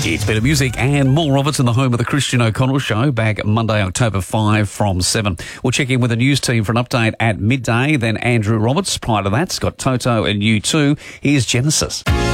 It's better music and more of it's in the home of the Christian O'Connell Show, back Monday, October 5 from 7. We'll check in with the news team for an update at midday. Then Andrew Roberts. Prior to that, Scott Toto and U2. Here's Genesis.